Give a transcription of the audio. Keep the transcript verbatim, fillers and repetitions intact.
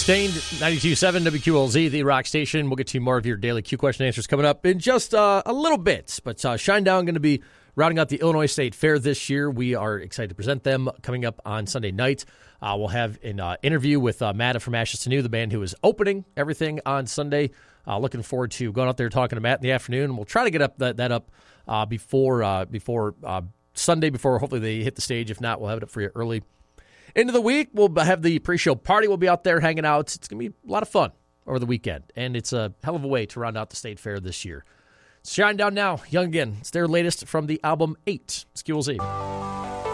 Sustained, ninety-two point seven W Q L Z, the rock station. We'll get to more of your daily Q question answers coming up in just uh, a little bit. But uh, Shinedown going to be rounding out the Illinois State Fair this year. We are excited to present them coming up on Sunday night. Uh, we'll have an uh, interview with uh, Matt from Ashes to New, the band who is opening everything on Sunday. Uh, looking forward to going out there talking to Matt in the afternoon. We'll try to get up that, that up uh, before uh, before uh, Sunday, before hopefully they hit the stage. If not, we'll have it up for you early. End of the week, we'll have the pre-show party. We'll be out there hanging out. It's going to be a lot of fun over the weekend, and it's a hell of a way to round out the State Fair this year. Shinedown now, Young Again. It's their latest from the album eight. It's Q L Z.